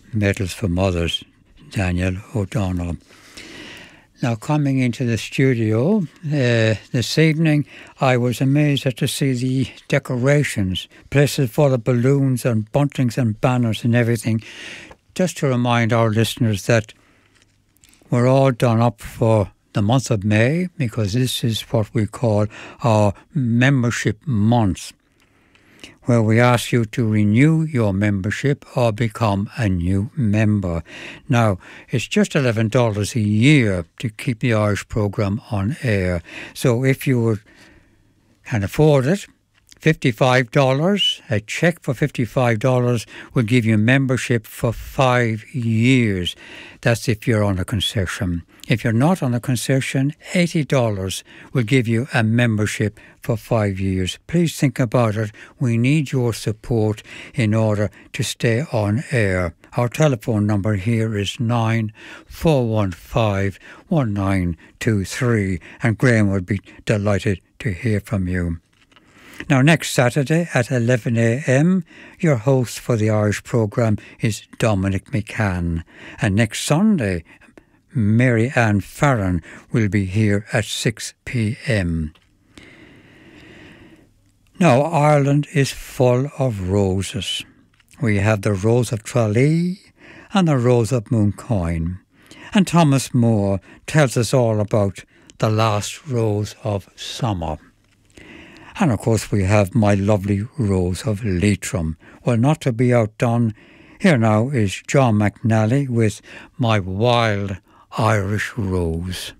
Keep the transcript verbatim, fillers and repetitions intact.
Medals for Mothers, Daniel O'Donnell. Now, coming into the studio uh, this evening, I was amazed at to see the decorations, places full of balloons and buntings and banners and everything. Just to remind our listeners that we're all done up for the month of May, because this is what we call our membership month, where we ask you to renew your membership or become a new member. Now, it's just eleven dollars a year to keep the Irish programme on air. So if you can afford it, fifty-five dollars, a cheque for fifty-five dollars will give you membership for five years. That's if you're on a concession. If you're not on a concession, eighty dollars will give you a membership for five years. Please think about it. We need your support in order to stay on air. Our telephone number here is nine four one five, one nine two three, and Graham would be delighted to hear from you. Now, next Saturday at eleven a m, your host for the Irish programme is Dominic McCann. And next Sunday, Mary Ann Farron will be here at six p m. Now, Ireland is full of roses. We have the Rose of Tralee and the Rose of Mooncoin. And Thomas Moore tells us all about the last rose of summer. And of course we have my lovely Rose of Leitrim. Well, not to be outdone, here now is John McNally with My Wild Irish Rose.